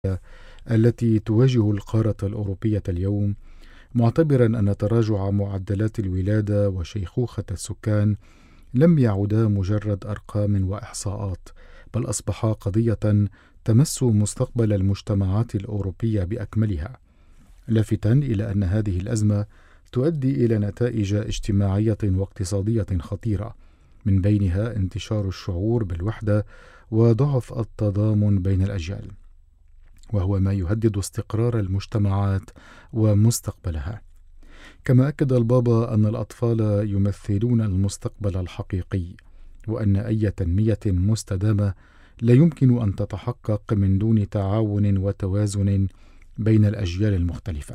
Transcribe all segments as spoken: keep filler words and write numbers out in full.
التي تواجه القارة الأوروبية اليوم، معتبرا أن تراجع معدلات الولادة وشيخوخة السكان لم يعدا مجرد أرقام وإحصاءات، بل أصبحا قضية تمس مستقبل المجتمعات الأوروبية بأكملها، لافتا إلى أن هذه الأزمة تؤدي إلى نتائج اجتماعية واقتصادية خطيرة، من بينها انتشار الشعور بالوحدة وضعف التضامن بين الأجيال، وهو ما يهدد استقرار المجتمعات ومستقبلها. كما أكد البابا أن الأطفال يمثلون المستقبل الحقيقي، وأن أي تنمية مستدامة لا يمكن أن تتحقق من دون تعاون وتوازن بين الأجيال المختلفة.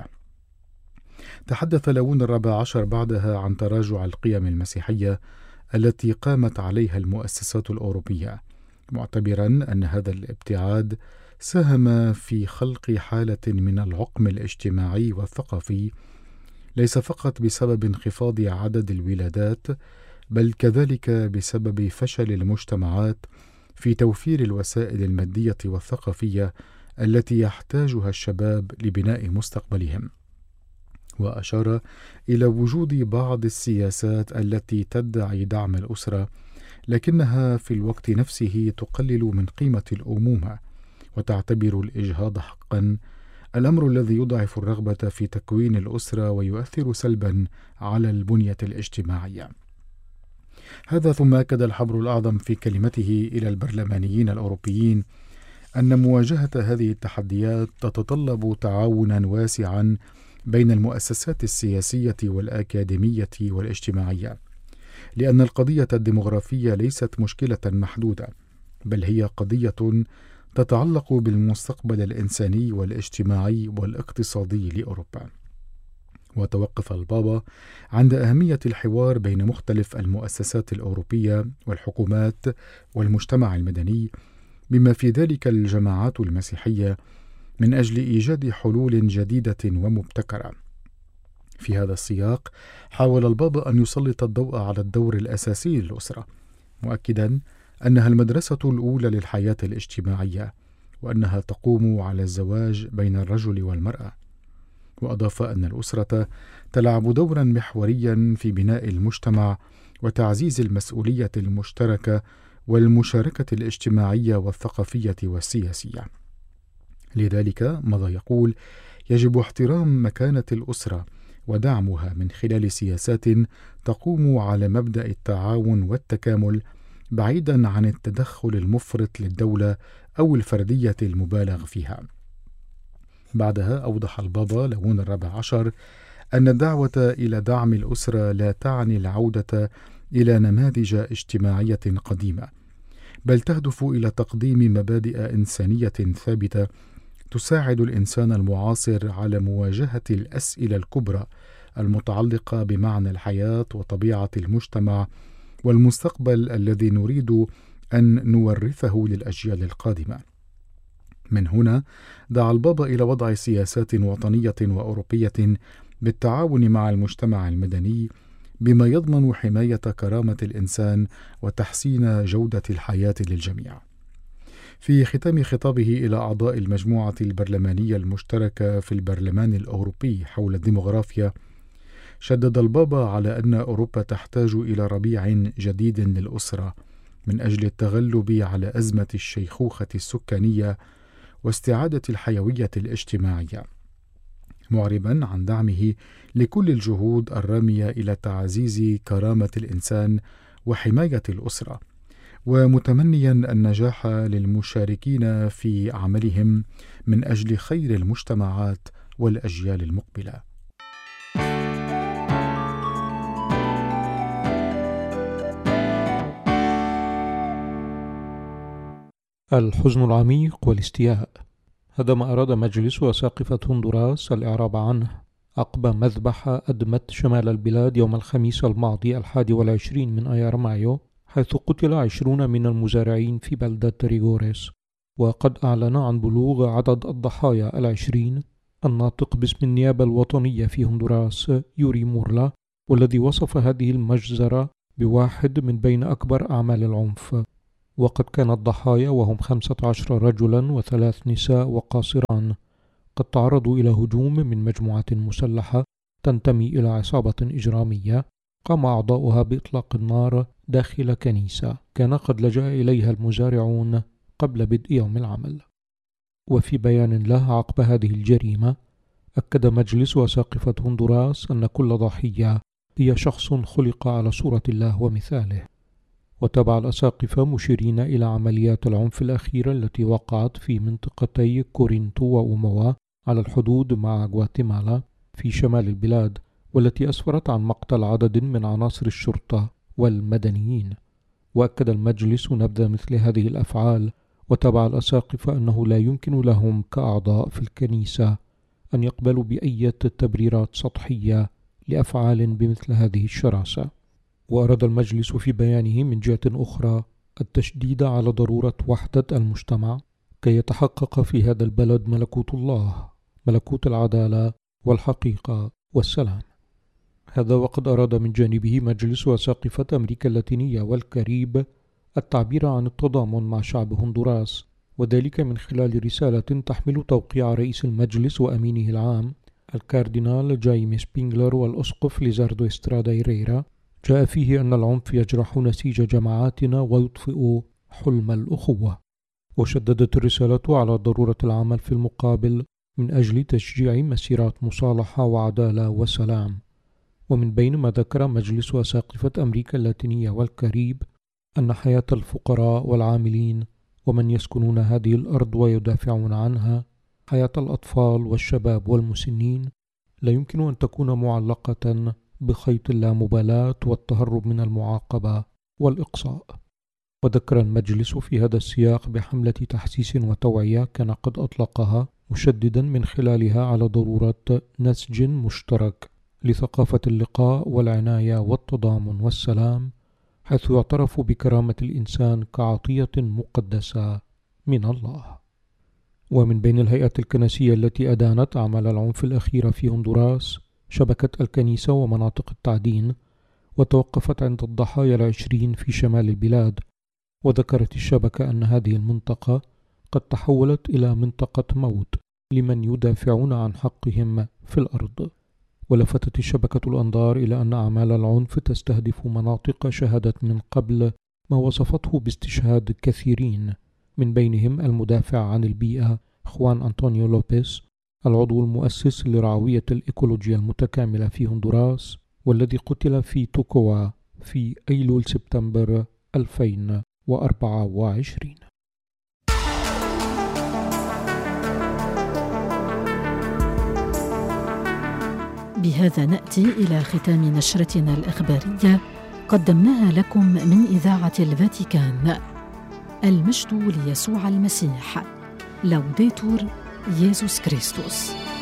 تحدث ليون الرابع عشر بعدها عن تراجع القيم المسيحية التي قامت عليها المؤسسات الأوروبية، معتبرا أن هذا الابتعاد ساهم في خلق حالة من العقم الاجتماعي والثقافي، ليس فقط بسبب انخفاض عدد الولادات، بل كذلك بسبب فشل المجتمعات في توفير الوسائل المادية والثقافية التي يحتاجها الشباب لبناء مستقبلهم. وأشار إلى وجود بعض السياسات التي تدعي دعم الأسرة، لكنها في الوقت نفسه تقلل من قيمة الأمومة وتعتبر الإجهاض حقا، الأمر الذي يضعف الرغبة في تكوين الأسرة ويؤثر سلبا على البنية الاجتماعية. هذا ثم أكد الحبر الأعظم في كلمته إلى البرلمانيين الأوروبيين أن مواجهة هذه التحديات تتطلب تعاونا واسعا بين المؤسسات السياسية والأكاديمية والاجتماعية، لأن القضية الديمغرافية ليست مشكلة محدودة، بل هي قضية تتعلق بالمستقبل الإنساني والاجتماعي والاقتصادي لأوروبا. وتوقف البابا عند أهمية الحوار بين مختلف المؤسسات الأوروبية والحكومات والمجتمع المدني، بما في ذلك الجماعات المسيحية، من أجل إيجاد حلول جديدة ومبتكرة. في هذا السياق حاول البابا أن يسلط الضوء على الدور الأساسي للأسرة، مؤكدا أنها المدرسة الأولى للحياة الاجتماعية، وأنها تقوم على الزواج بين الرجل والمرأة. وأضاف أن الأسرة تلعب دورا محوريا في بناء المجتمع وتعزيز المسؤولية المشتركة والمشاركة الاجتماعية والثقافية والسياسية. لذلك مضى يقول: يجب احترام مكانة الأسرة ودعمها من خلال سياسات تقوم على مبدأ التعاون والتكامل، بعيدا عن التدخل المفرط للدولة أو الفردية المبالغ فيها. بعدها أوضح البابا ليون الرابع عشر أن الدعوة إلى دعم الأسرة لا تعني العودة إلى نماذج اجتماعية قديمة، بل تهدف إلى تقديم مبادئ إنسانية ثابتة تساعد الإنسان المعاصر على مواجهة الأسئلة الكبرى المتعلقة بمعنى الحياة وطبيعة المجتمع والمستقبل الذي نريد أن نورثه للأجيال القادمة. من هنا دعا البابا إلى وضع سياسات وطنية وأوروبية بالتعاون مع المجتمع المدني، بما يضمن حماية كرامة الإنسان وتحسين جودة الحياة للجميع. في ختام خطابه إلى أعضاء المجموعة البرلمانية المشتركة في البرلمان الأوروبي حول الديمغرافيا، شدد البابا على أن أوروبا تحتاج إلى ربيع جديد للأسرة من أجل التغلب على أزمة الشيخوخة السكانية واستعادة الحيوية الاجتماعية، معربا عن دعمه لكل الجهود الرامية إلى تعزيز كرامة الإنسان وحماية الأسرة، ومتمنيا النجاح للمشاركين في عملهم من أجل خير المجتمعات والأجيال المقبلة. الحزن العميق والاستياء، هذا ما أراد مجلس وساقفة هندوراس الإعراب عنه عقب مذبحة أدمت شمال البلاد يوم الخميس الماضي الحادي والعشرين من أيار مايو، حيث قتل عشرون من المزارعين في بلدة ريغوريس. وقد أعلن عن بلوغ عدد الضحايا العشرين الناطق باسم النيابة الوطنية في هندوراس يوري مورلا، والذي وصف هذه المجزرة بواحد من بين أكبر أعمال العنف. وقد كان الضحايا وهم خمسة عشر رجلا وثلاث نساء وقاصران قد تعرضوا إلى هجوم من مجموعة مسلحة تنتمي إلى عصابة إجرامية قام أعضاؤها بإطلاق النار داخل كنيسة كان قد لجأ إليها المزارعون قبل بدء يوم العمل. وفي بيان له عقب هذه الجريمة أكد مجلس أساقفة هندوراس أن كل ضحية هي شخص خلق على صورة الله ومثاله. وتابع الأساقفة مشيرين إلى عمليات العنف الأخيرة التي وقعت في منطقتي كورينتو وأوموا على الحدود مع غواتيمالا في شمال البلاد، والتي أسفرت عن مقتل عدد من عناصر الشرطة والمدنيين. وأكد المجلس نبذ مثل هذه الأفعال، وتابع الأساقفة أنه لا يمكن لهم كأعضاء في الكنيسة أن يقبلوا بأي تبريرات سطحية لأفعال بمثل هذه الشراسة. وأراد المجلس في بيانه من جهة أخرى التشديد على ضرورة وحدة المجتمع كي يتحقق في هذا البلد ملكوت الله، ملكوت العدالة والحقيقة والسلام. هذا وقد أراد من جانبه مجلس أساقفة أمريكا اللاتينية والكاريب التعبير عن التضامن مع شعب هندوراس، وذلك من خلال رسالة تحمل توقيع رئيس المجلس وأمينه العام الكاردينال جايمي سبينغلر والأسقف ليزاردو إسترادا إيريرا، جاء فيه أن العنف يجرح نسيج جماعاتنا ويطفئ حلم الأخوة. وشددت الرسالة على ضرورة العمل في المقابل من أجل تشجيع مسيرات مصالحة وعدالة وسلام. ومن بين ما ذكر مجلس أساقفة أمريكا اللاتينية والكاريب أن حياة الفقراء والعاملين ومن يسكنون هذه الأرض ويدافعون عنها، حياة الأطفال والشباب والمسنين، لا يمكن أن تكون معلقة بخيط اللامبالاة والتهرب من المعاقبة والإقصاء. وذكر المجلس في هذا السياق بحملة تحسيس وتوعية كان قد أطلقها، مشددا من خلالها على ضرورة نسج مشترك لثقافة اللقاء والعناية والتضامن والسلام، حيث يعترف بكرامة الإنسان كعطية مقدسة من الله. ومن بين الهيئات الكنسية التي أدانت أعمال العنف الأخيرة في هندوراس شبكة الكنيسة ومناطق التعدين، وتوقفت عند الضحايا العشرين في شمال البلاد. وذكرت الشبكة أن هذه المنطقة قد تحولت إلى منطقة موت لمن يدافعون عن حقهم في الأرض. ولفتت الشبكة الأنظار إلى أن أعمال العنف تستهدف مناطق شهدت من قبل ما وصفته باستشهاد كثيرين، من بينهم المدافع عن البيئة خوان أنطونيو لوبيز، العضو المؤسس لرعوية الإيكولوجيا المتكاملة في هندوراس، والذي قتل في توكوا في أيلول سبتمبر ألفين وأربعة وعشرين. بهذا نأتي إلى ختام نشرتنا الإخبارية قدمناها لكم من إذاعة الفاتيكان. المجد ليسوع المسيح. لوديتور يسوع كريستوس.